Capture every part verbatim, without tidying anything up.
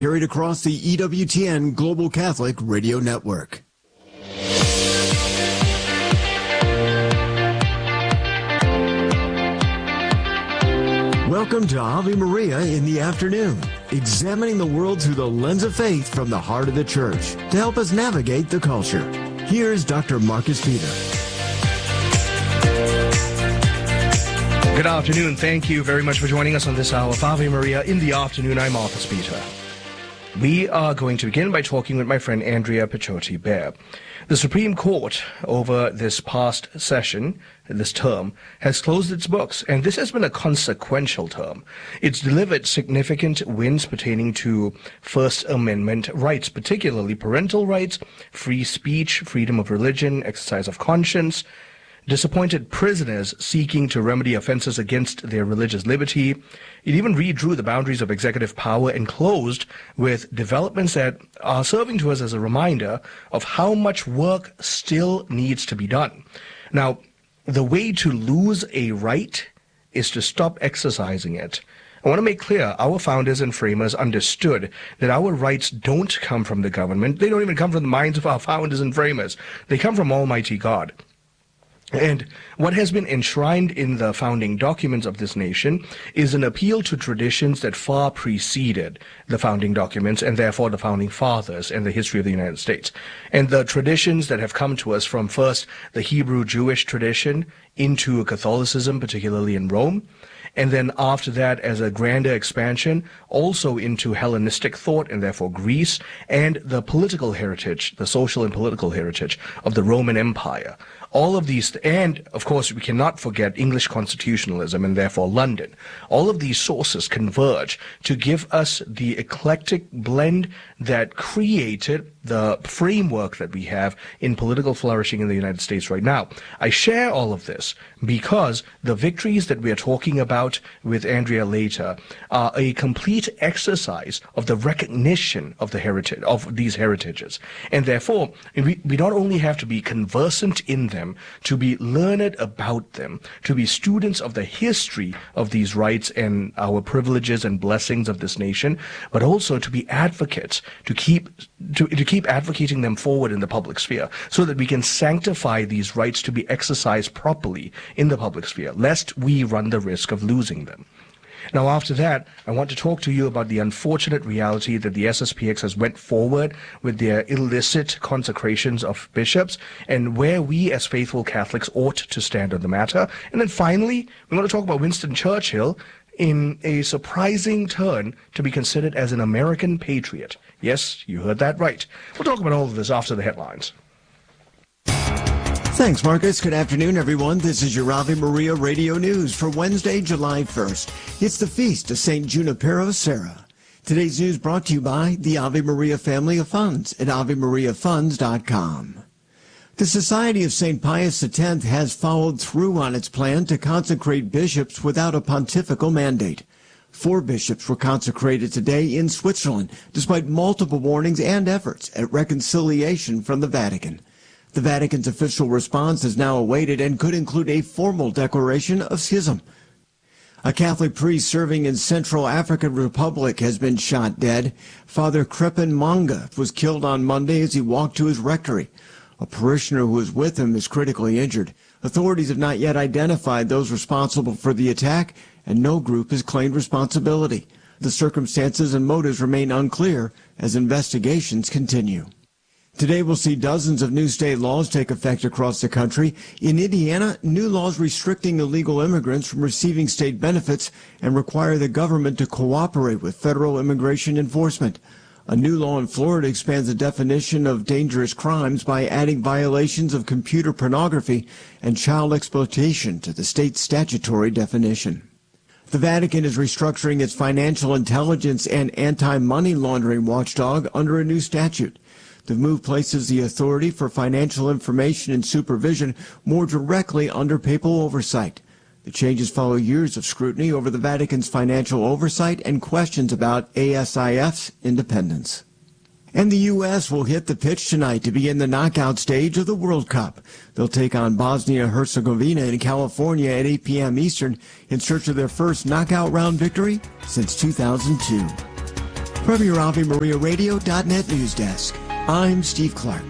Carried across the E W T N Global Catholic Radio Network. Welcome to Ave Maria in the afternoon, examining the world through the lens of faith from the heart of the church to help us navigate the culture. Here's Doctor Marcus Peter. Good afternoon. Thank you very much for joining us on this hour of Ave Maria in the afternoon. I'm Marcus Peter. We are going to begin by talking with my friend Andrea Picciotti-Bear. The Supreme Court, over this past session, this term, has closed its books, and this has been a consequential term. It's delivered significant wins pertaining to First Amendment rights, particularly parental rights, free speech, freedom of religion, exercise of conscience, disappointed prisoners seeking to remedy offenses against their religious liberty. It even redrew the boundaries of executive power and closed with developments that are serving to us as a reminder of how much work still needs to be done. Now, the way to lose a right is to stop exercising it. I want to make clear, our founders and framers understood that our rights don't come from the government. They don't even come from the minds of our founders and framers. They come from Almighty God. And what has been enshrined in the founding documents of this nation is an appeal to traditions that far preceded the founding documents and therefore the founding fathers and the history of the United States. And the traditions that have come to us from first the Hebrew Jewish tradition into Catholicism, particularly in Rome, and then after that, as a grander expansion, also into Hellenistic thought and therefore Greece, and the political heritage, the social and political heritage of the Roman Empire. All of these, and of course we cannot forget English constitutionalism and therefore London. All of these sources converge to give us the eclectic blend that created the framework that we have in political flourishing in the United States right now. I share all of this because the victories that we are talking about with Andrea later are a complete exercise of the recognition of the heritage, of these heritages. And therefore, we, we not only have to be conversant in them, to be learned about them, to be students of the history of these rights and our privileges and blessings of this nation, but also to be advocates, to keep to, to keep advocating them forward in the public sphere so that we can sanctify these rights to be exercised properly in the public sphere, lest we run the risk of losing them. Now, after that, I want to talk to you about the unfortunate reality that the S S P X has went forward with their illicit consecrations of bishops and where we as faithful Catholics ought to stand on the matter. And then finally, we're going to talk about Winston Churchill in a surprising turn to be considered as an American patriot. Yes, you heard that right. We'll talk about all of this after the headlines. Thanks, Marcus. Good afternoon, everyone. This is your Ave Maria Radio News for Wednesday, July first. It's the feast of Saint Junipero Serra. Today's news brought to you by the Ave Maria Family of Funds at ave maria funds dot com. The Society of Saint Pius X has followed through on its plan to consecrate bishops without a pontifical mandate. Four bishops were consecrated today in Switzerland, despite multiple warnings and efforts at reconciliation from the Vatican. The Vatican's official response is now awaited and could include a formal declaration of schism. A Catholic priest serving in Central African Republic has been shot dead. Father Crepin Manga was killed on Monday as he walked to his rectory. A parishioner who was with him is critically injured. Authorities have not yet identified those responsible for the attack, and no group has claimed responsibility. The circumstances and motives remain unclear as investigations continue. Today we'll see dozens of new state laws take effect across the country. In Indiana, new laws restricting illegal immigrants from receiving state benefits and require the government to cooperate with federal immigration enforcement. A new law in Florida expands the definition of dangerous crimes by adding violations of computer pornography and child exploitation to the state's statutory definition. The Vatican is restructuring its financial intelligence and anti-money laundering watchdog under a new statute. The move places the authority for financial information and supervision more directly under papal oversight. The changes follow years of scrutiny over the Vatican's financial oversight and questions about A S I F's independence. And the U S will hit the pitch tonight to begin the knockout stage of the World Cup. They'll take on Bosnia-Herzegovina in California at eight p m Eastern in search of their first knockout round victory since two thousand two. From your Ave Maria Radio dot net news desk, I'm Steve Clark.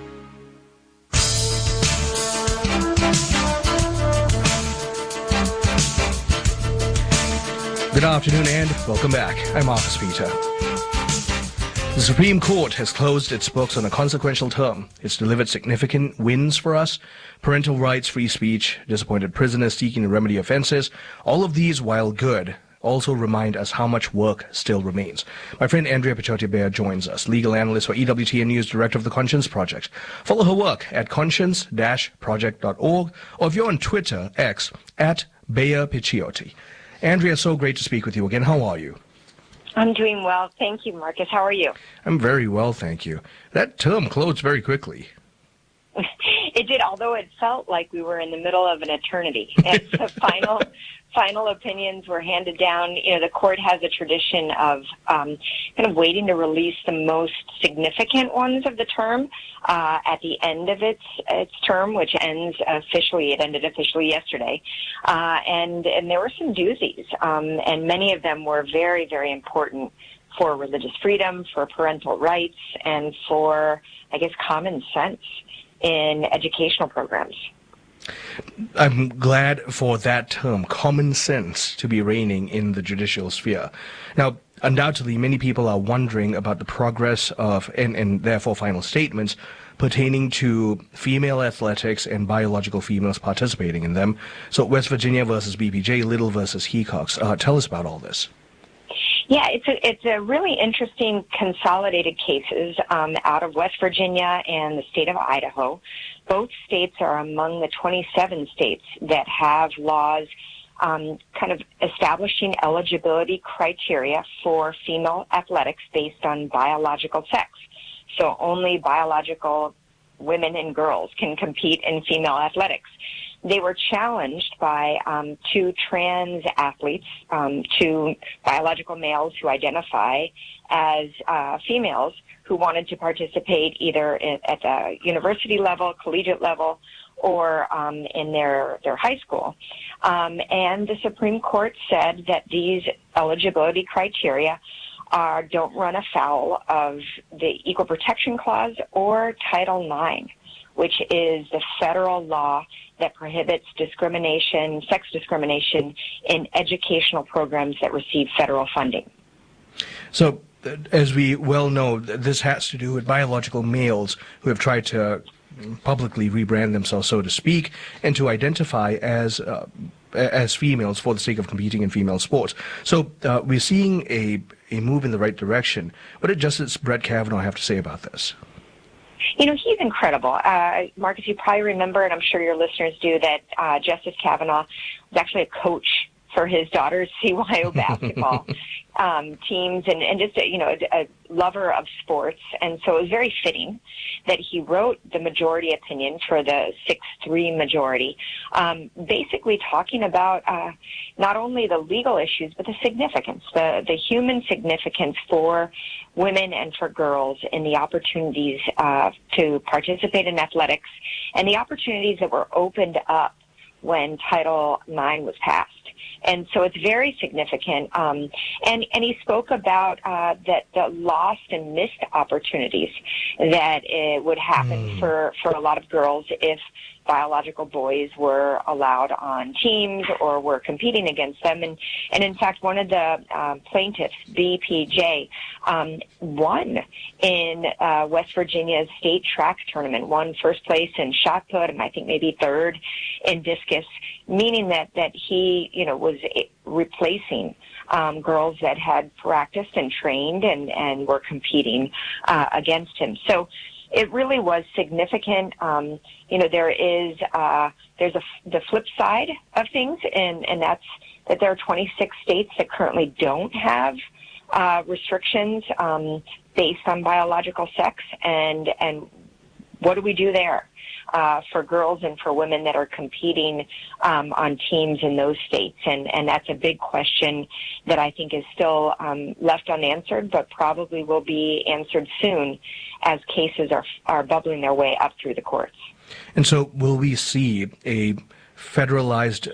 Good afternoon and welcome back. I'm Marcus Peter. The Supreme Court has closed its books on a consequential term. It's delivered significant wins for us: parental rights, free speech, disappointed prisoners seeking to remedy offenses. All of these, while good, also remind us how much work still remains. My friend Andrea Pichotti-Beyer joins us, legal analyst for E W T N News, director of the Conscience Project. Follow her work at conscience dash project dot org, or if you're on Twitter, X, at Beyer Pichiotti. Andrea, so great to speak with you again. How are you? I'm doing well. Thank you, Marcus. How are you? I'm very well, thank you. That term closed very quickly. It did, although it felt like we were in the middle of an eternity. And the final final opinions were handed down. You know, the court has a tradition of um, kind of waiting to release the most significant ones of the term uh, at the end of its its term, which ends officially. It ended officially yesterday, uh, and and there were some doozies, um, and many of them were very, very important for religious freedom, for parental rights, and for, I guess, common sense in educational programs. I'm glad for that term, common sense, to be reigning in the judicial sphere. Now, undoubtedly, many people are wondering about the progress of, and, and therefore final statements, pertaining to female athletics and biological females participating in them. So West Virginia versus B P J, Little versus Hecox. Uh, tell us about all this. Yeah, it's a, it's a really interesting consolidated cases um, out of West Virginia and the state of Idaho. Both states are among the twenty-seven states that have laws um, kind of establishing eligibility criteria for female athletics based on biological sex. So only biological women and girls can compete in female athletics. They were challenged by um, two trans athletes, um, two biological males who identify as uh, females who wanted to participate either in, at the university level, collegiate level, or um, in their, their high school. Um, and the Supreme Court said that these eligibility criteria are, don't run afoul of the Equal Protection Clause or Title nine, which is the federal law that prohibits discrimination, sex discrimination, in educational programs that receive federal funding. So, as we well know, this has to do with biological males who have tried to publicly rebrand themselves, so to speak, and to identify as uh, as females for the sake of competing in female sports. So uh, we're seeing a, a move in the right direction. What did Justice Brett Kavanaugh have to say about this? You know, he's incredible. Uh, Marcus, you probably remember, and I'm sure your listeners do, that uh, Justice Kavanaugh was actually a coach for his daughter's C Y O basketball um, teams, and, and just, a, you know, a, a lover of sports. And so it was very fitting that he wrote the majority opinion for the six three majority, um, basically talking about uh, not only the legal issues, but the significance, the, the human significance for women and for girls in the opportunities uh, to participate in athletics and the opportunities that were opened up when Title nine was passed. And so it's very significant. Um, and, and he spoke about uh, that the lost and missed opportunities that it would happen mm. for, for a lot of girls if biological boys were allowed on teams or were competing against them. And, and in fact, one of the uh, plaintiffs, B P J, um, won in uh, West Virginia's state track tournament, won first place in shot put and I think maybe third in discus, meaning that, that he, you know, was replacing um, girls that had practiced and trained and, and were competing uh, against him. So it really was significant. Um, you know, there is uh, there's a, the flip side of things, and, and that's that there are twenty-six states that currently don't have uh, restrictions um, based on biological sex, and and what do we do there uh, for girls and for women that are competing um, on teams in those states? And, and that's a big question that I think is still um, left unanswered, but probably will be answered soon as cases are are bubbling their way up through the courts. And so will we see a federalized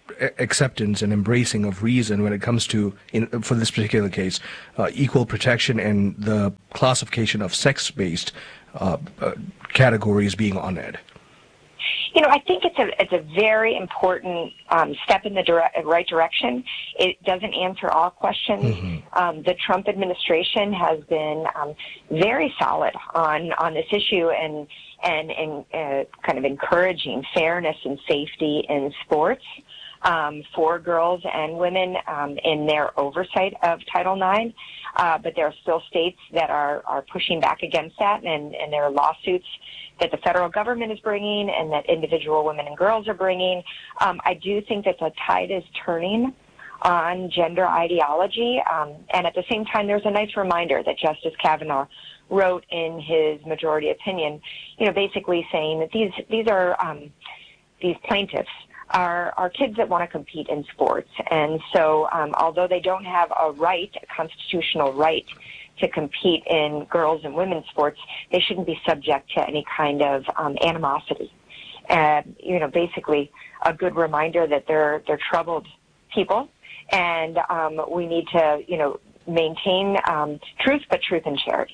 acceptance and embracing of reason when it comes to, in, for this particular case, uh, equal protection and the classification of sex-based uh, uh, categories being honored? You know, I think it's a it's a very important um, step in the dire- right direction. It doesn't answer all questions. Mm-hmm. Um, the Trump administration has been um, very solid on, on this issue and and, and uh, kind of encouraging fairness and safety in sports um, for girls and women um, in their oversight of Title nine. Uh, but there are still states that are, are pushing back against that, and, and there are lawsuits that the federal government is bringing and that individual women and girls are bringing. Um, I do think that the tide is turning on gender ideology, um, and at the same time, there's a nice reminder that Justice Kavanaugh wrote in his majority opinion, you know, basically saying that these these are um, these plaintiffs are, are kids that want to compete in sports, and so um, although they don't have a right, a constitutional right, to compete in girls and women's sports, they shouldn't be subject to any kind of um, animosity. And, you know, basically a good reminder that they're they're troubled people, and um, we need to, you know, maintain um, truth, but truth and charity.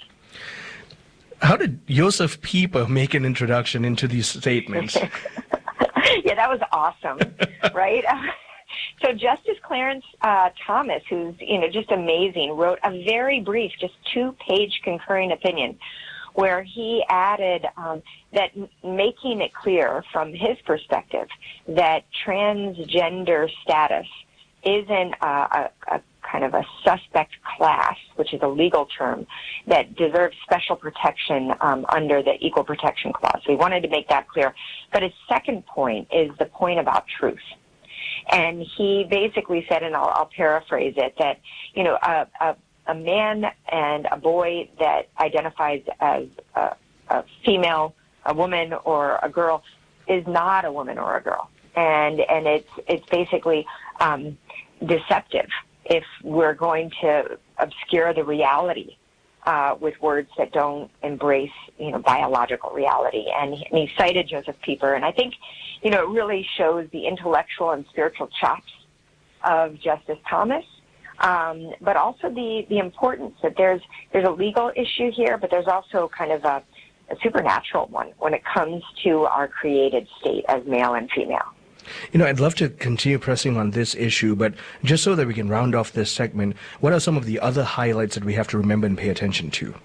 How did Joseph Pieper make an introduction into these statements? Yeah, that was awesome, right? So Justice Clarence uh, Thomas, who's, you know, just amazing, wrote a very brief, just two-page concurring opinion where he added um, that m- making it clear from his perspective that transgender status isn't a, a, a kind of a suspect class, which is a legal term, that deserves special protection um, under the Equal Protection Clause. So he wanted to make that clear. But his second point is the point about truth. And he basically said, and I'll, I'll paraphrase it, that, you know, a, a, a man and a boy that identifies as a, a female, a woman, or a girl is not a woman or a girl. And and it's it's basically um, deceptive if we're going to obscure the reality uh, with words that don't embrace, you know, biological reality. And he, and he cited Joseph Pieper, and I think, you know, it really shows the intellectual and spiritual chops of Justice Thomas, um, but also the, the importance that there's there's a legal issue here, but there's also kind of a, a supernatural one when it comes to our created state as male and female. You know, I'd love to continue pressing on this issue, but just so that we can round off this segment, what are some of the other highlights that we have to remember and pay attention to?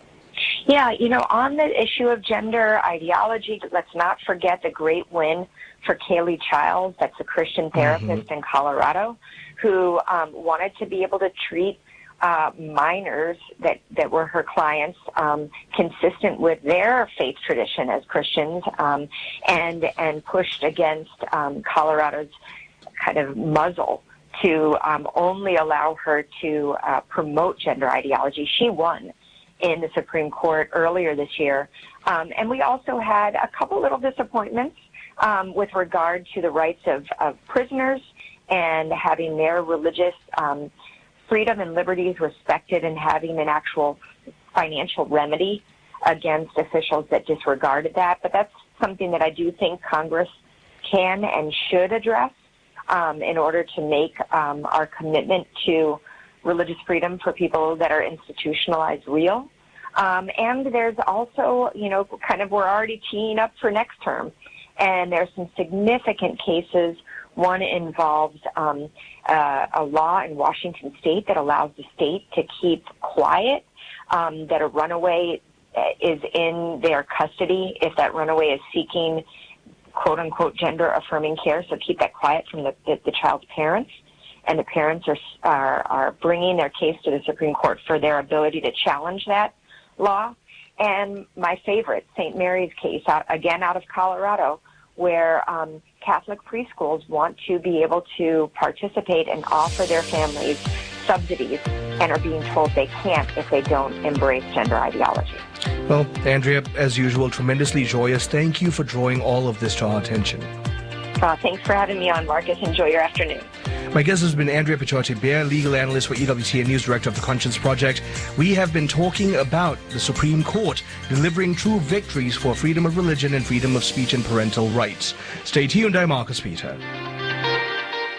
Yeah, you know, on the issue of gender ideology, let's not forget the great win for Kaylee Childs, that's a Christian therapist mm-hmm. in Colorado, who um, wanted to be able to treat uh, minors that, that were her clients um, consistent with their faith tradition as Christians, um, and and pushed against um, Colorado's kind of muzzle to um, only allow her to uh, promote gender ideology. She won in the Supreme Court earlier this year. Um, and we also had a couple little disappointments um, with regard to the rights of, of prisoners and having their religious um, freedom and liberties respected and having an actual financial remedy against officials that disregarded that. But that's something that I do think Congress can and should address um, in order to make um, our commitment to religious freedom for people that are institutionalized real. Um, and there's also, you know, kind of we're already teeing up for next term. And there's some significant cases. One involves um, uh, a law in Washington State that allows the state to keep quiet um, that a runaway is in their custody if that runaway is seeking, quote-unquote, gender-affirming care. So keep that quiet from the, the, the child's parents. And the parents are, are are bringing their case to the Supreme Court for their ability to challenge that law. And my favorite, Saint Mary's case, out, again out of Colorado, where um, Catholic preschools want to be able to participate and offer their families subsidies and are being told they can't if they don't embrace gender ideology. Well, Andrea, as usual, tremendously joyous. Thank you for drawing all of this to our attention. Uh, thanks for having me on, Marcus. Enjoy your afternoon. My guest has been Andrea Pichotti-Bear, legal analyst for E W T and news director of the Conscience Project. We have been talking about the Supreme Court delivering true victories for freedom of religion and freedom of speech and parental rights. Stay tuned. I'm Marcus Peter.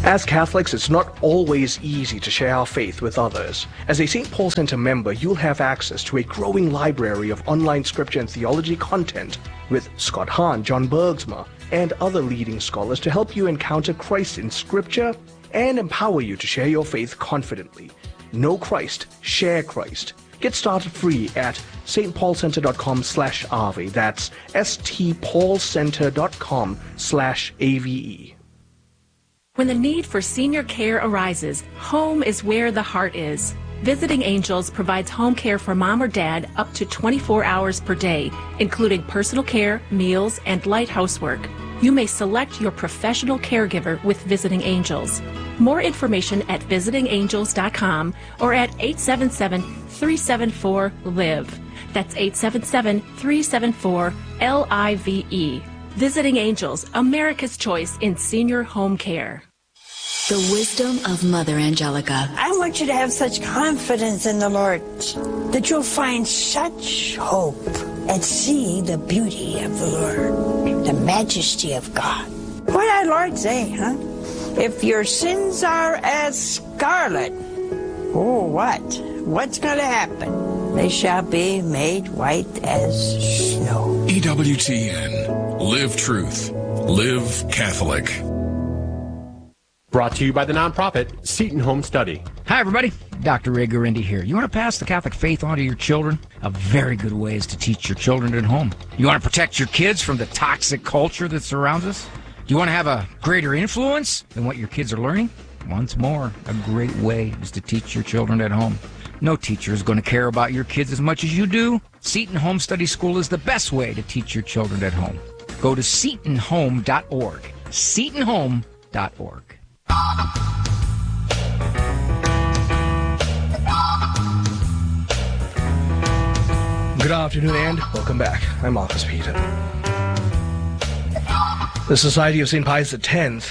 As Catholics, it's not always easy to share our faith with others. As a Saint Paul Center member, you'll have access to a growing library of online scripture and theology content with Scott Hahn, John Bergsma, and other leading scholars to help you encounter Christ in scripture and empower you to share your faith confidently. Know Christ, share Christ. Get started free at stpaulcenter.com slash AVE. That's stpaulcenter.com slash AVE. When the need for senior care arises, home is where the heart is. Visiting Angels provides home care for mom or dad up to twenty-four hours per day, including personal care, meals, and light housework. You may select your professional caregiver with Visiting Angels. More information at visiting angels dot com or at eight seven seven, three seven four, LIVE. That's eight seven seven, three seven four, L I V E. Visiting Angels, America's choice in senior home care. The wisdom of Mother Angelica. I want you to have such confidence in the Lord that you'll find such hope and see the beauty of the Lord, the majesty of God. What did our Lord say, huh? If your sins are as scarlet, oh, what? What's going to happen? They shall be made white as snow. E W T N. Live truth. Live Catholic. Brought to you by the nonprofit Seton Home Study. Hi, everybody. Doctor Ray Guarendi here. You want to pass the Catholic faith on to your children? A very good way is to teach your children at home. You want to protect your kids from the toxic culture that surrounds us? Do you want to have a greater influence than what your kids are learning? Once more, a great way is to teach your children at home. No teacher is going to care about your kids as much as you do. Seton Home Study School is the best way to teach your children at home. Go to seton home dot org. seton home dot org. Good afternoon and welcome back. I'm Marcus Peter. The Society of Saint Pius X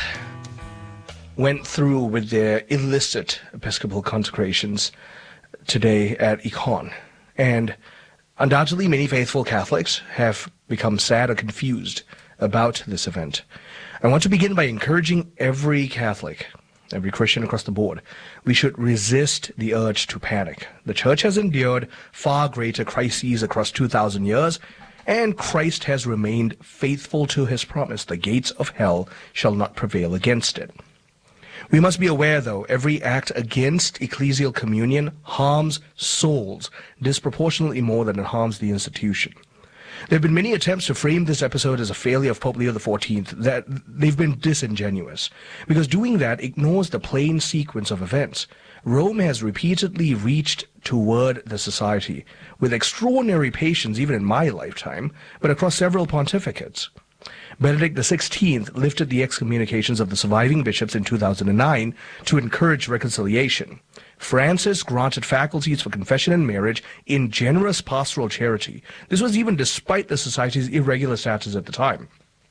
went through with their illicit Episcopal consecrations today at Econ, and undoubtedly many faithful Catholics have become sad or confused about this event. I want to begin by encouraging every Catholic, every Christian across the board, we should resist the urge to panic. The Church has endured far greater crises across two thousand years, and Christ has remained faithful to his promise. The gates of hell shall not prevail against it. We must be aware, though, every act against ecclesial communion harms souls disproportionately more than it harms the institution. There have been many attempts to frame this episode as a failure of Pope Leo the fourteenth. That they've been disingenuous, because doing that ignores the plain sequence of events. Rome has repeatedly reached toward the society with extraordinary patience, even in my lifetime, but across several pontificates. Benedict the sixteenth lifted the excommunications of the surviving bishops in two thousand nine to encourage reconciliation. Francis granted faculties for confession and marriage in generous pastoral charity. This was even despite the society's irregular status at the time.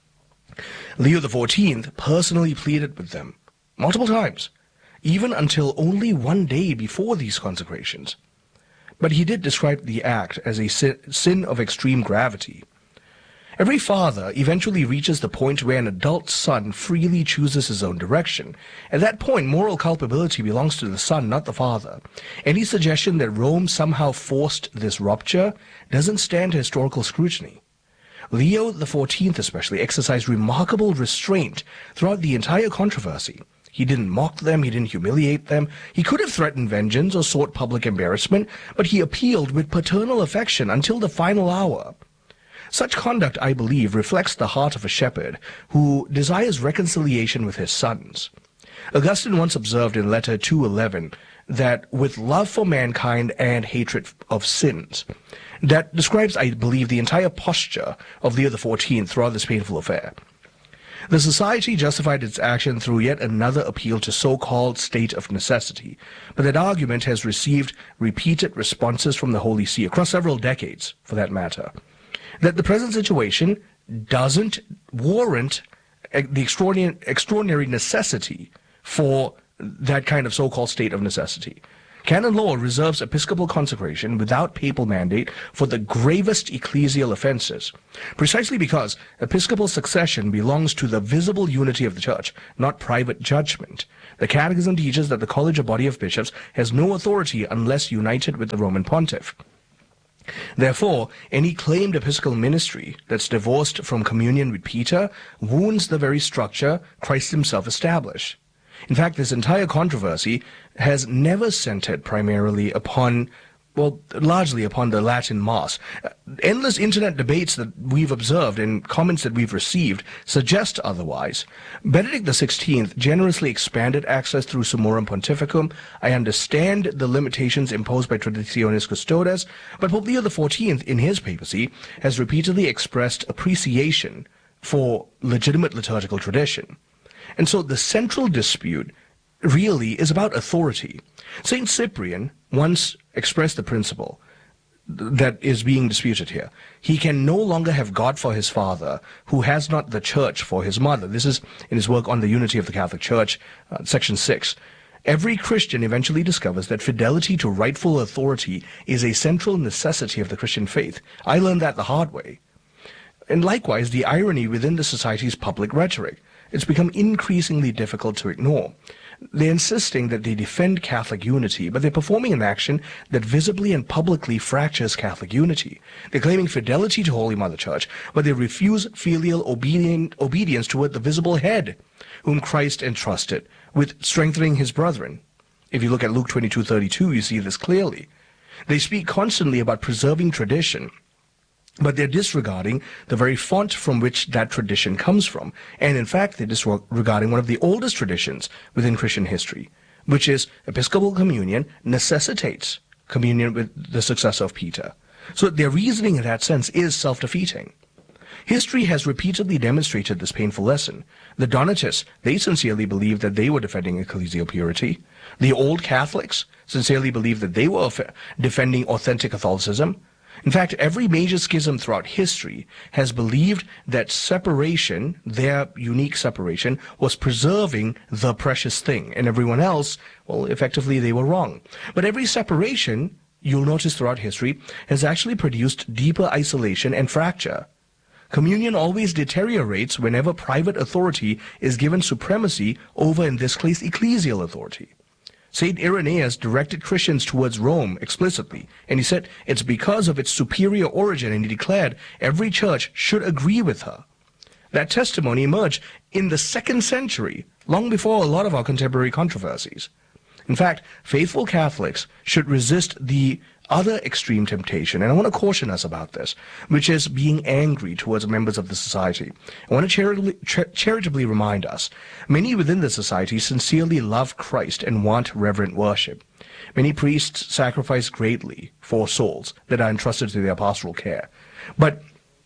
Leo the fourteenth personally pleaded with them multiple times, even until only one day before these consecrations. But he did describe the act as a sin, sin of extreme gravity. Every father eventually reaches the point where an adult son freely chooses his own direction. At that point, moral culpability belongs to the son, not the father. Any suggestion that Rome somehow forced this rupture doesn't stand to historical scrutiny. Leo the fourteenth especially exercised remarkable restraint throughout the entire controversy. He didn't mock them, he didn't humiliate them. He could have threatened vengeance or sought public embarrassment, but he appealed with paternal affection until the final hour. Such conduct, I believe, reflects the heart of a shepherd who desires reconciliation with his sons. Augustine once observed in letter two eleven that with love for mankind and hatred of sins, that describes, I believe, the entire posture of Leo the fourteenth throughout this painful affair. The society justified its action through yet another appeal to so-called state of necessity, but that argument has received repeated responses from the Holy See across several decades, for that matter, that the present situation doesn't warrant the extraordinary, extraordinary necessity for that kind of so-called state of necessity. Canon law reserves episcopal consecration without papal mandate for the gravest ecclesial offenses, precisely because episcopal succession belongs to the visible unity of the church, not private judgment. The Catechism teaches that the College or Body of Bishops has no authority unless united with the Roman Pontiff. Therefore, any claimed episcopal ministry that's divorced from communion with Peter wounds the very structure Christ himself established. In fact, this entire controversy has never centered primarily upon, well, largely upon the Latin Mass. Uh, endless internet debates that we've observed and comments that we've received suggest otherwise. Benedict the sixteenth generously expanded access through Summorum Pontificum. I understand the limitations imposed by Traditionis Custodes, but Pope Leo the fourteenth, in his papacy, has repeatedly expressed appreciation for legitimate liturgical tradition. And so the central dispute really is about authority. Saint Cyprian once expressed the principle that is being disputed here. He can no longer have God for his father who has not the church for his mother. This is in his work on the unity of the Catholic Church, uh, section six. Every Christian eventually discovers that fidelity to rightful authority is a central necessity of the Christian faith. I learned that the hard way. And likewise, the irony within the society's public rhetoric. It's become increasingly difficult to ignore. They're insisting that they defend Catholic unity, but they're performing an action that visibly and publicly fractures Catholic unity. They're claiming fidelity to Holy Mother Church, but they refuse filial obedient, obedience toward the visible head, whom Christ entrusted with strengthening his brethren. If you look at Luke twenty-two thirty-two, you see this clearly. They speak constantly about preserving tradition, but they're disregarding the very font from which that tradition comes from. And in fact, they're disregarding one of the oldest traditions within Christian history, which is Episcopal communion necessitates communion with the successor of Peter. So their reasoning in that sense is self-defeating. History has repeatedly demonstrated this painful lesson. The Donatists, they sincerely believed that they were defending ecclesial purity. The Old Catholics sincerely believed that they were defending authentic Catholicism. In fact, every major schism throughout history has believed that separation, their unique separation, was preserving the precious thing, and everyone else, well, effectively they were wrong. But every separation, you'll notice throughout history, has actually produced deeper isolation and fracture. Communion always deteriorates whenever private authority is given supremacy over, in this case, ecclesial authority. Saint Irenaeus directed Christians towards Rome explicitly, and he said it's because of its superior origin, and he declared every church should agree with her. That testimony emerged in the second century, long before a lot of our contemporary controversies. In fact, faithful Catholics should resist the other extreme temptation, and I want to caution us about this, which is being angry towards members of the society. I want to charitably, char- charitably remind us, many within the society sincerely love Christ and want reverent worship. Many priests sacrifice greatly for souls that are entrusted to their pastoral care. But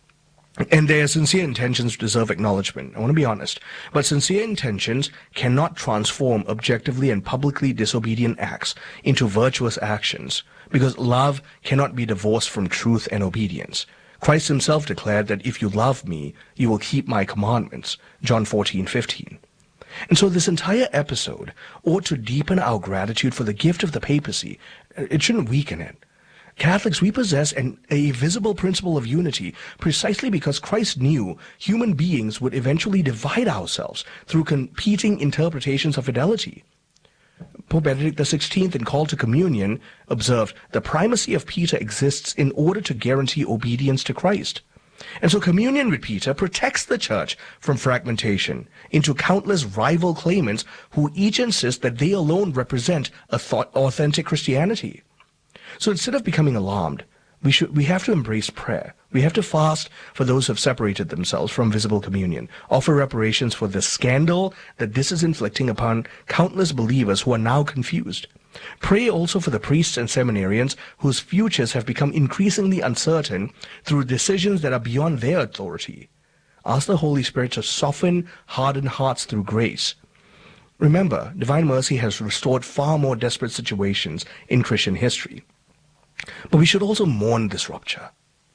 And their sincere intentions deserve acknowledgement. I want to be honest. But sincere intentions cannot transform objectively and publicly disobedient acts into virtuous actions, because love cannot be divorced from truth and obedience. Christ himself declared that if you love me, you will keep my commandments. John fourteen fifteen. And so this entire episode ought to deepen our gratitude for the gift of the papacy. It shouldn't weaken it. Catholics, we possess an, a visible principle of unity precisely because Christ knew human beings would eventually divide ourselves through competing interpretations of fidelity. Pope Benedict the sixteenth, in Call to Communion, observed the primacy of Peter exists in order to guarantee obedience to Christ. And so communion with Peter protects the church from fragmentation into countless rival claimants who each insist that they alone represent a thought, authentic Christianity. So instead of becoming alarmed, we should we have to embrace prayer. We have to fast for those who have separated themselves from visible communion, offer reparations for the scandal that this is inflicting upon countless believers who are now confused. Pray also for the priests and seminarians whose futures have become increasingly uncertain through decisions that are beyond their authority. Ask the Holy Spirit to soften hardened hearts through grace. Remember, divine mercy has restored far more desperate situations in Christian history. But we should also mourn this rupture.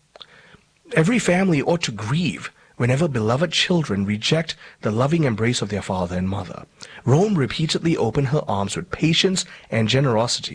Every family ought to grieve whenever beloved children reject the loving embrace of their father and mother. Rome repeatedly opened her arms with patience and generosity.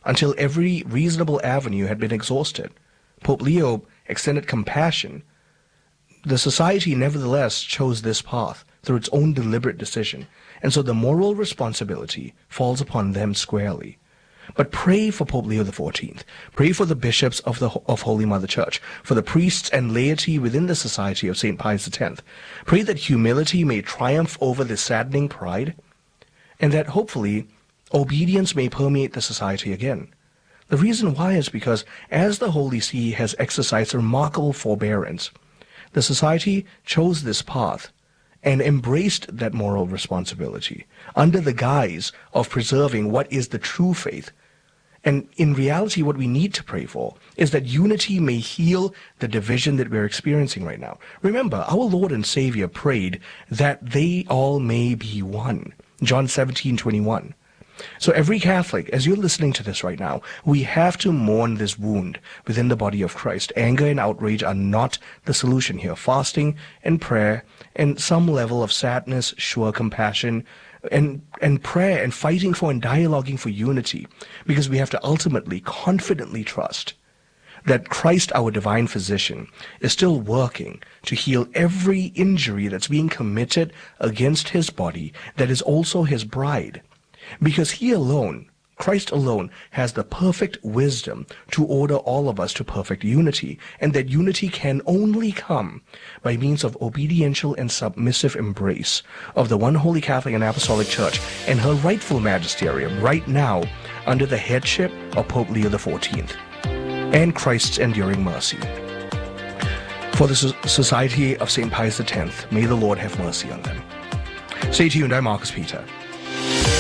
until every reasonable avenue had been exhausted. Pope Leo extended compassion. The society nevertheless chose this path through its own deliberate decision, and so the moral responsibility falls upon them squarely. But pray for Pope Leo the fourteenth. Pray for the bishops of the of Holy Mother Church, for the priests and laity within the Society of Saint Pius X. Pray that humility may triumph over this saddening pride, and that hopefully obedience may permeate the society again. The reason why is because as the Holy See has exercised remarkable forbearance, the society chose this path and embraced that moral responsibility under the guise of preserving what is the true faith. And in reality, what we need to pray for is that unity may heal the division that we're experiencing right now. Remember, our Lord and Savior prayed that they all may be one. John seventeen twenty-one. So every Catholic, as you're listening to this right now, we have to mourn this wound within the body of Christ. Anger and outrage are not the solution here. Fasting and prayer and some level of sadness, sure compassion, and, and prayer and fighting for and dialoguing for unity, because we have to ultimately, confidently trust that Christ, our divine physician, is still working to heal every injury that's being committed against his body that is also his bride. Because he alone, Christ alone, has the perfect wisdom to order all of us to perfect unity, and that unity can only come by means of obediential and submissive embrace of the one Holy Catholic and Apostolic Church and her rightful magisterium right now under the headship of Pope Leo the fourteenth and Christ's enduring mercy. For the Society of Saint Pius X, may the Lord have mercy on them. Stay tuned, I'm Marcus Peter.